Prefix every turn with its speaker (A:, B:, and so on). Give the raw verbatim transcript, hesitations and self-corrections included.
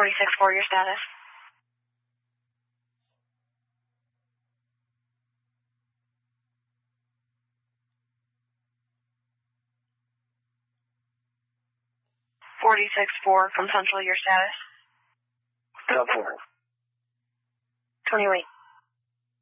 A: forty-six four, your status. forty-six four from Central, your status.
B: Top four.
A: twenty-eight.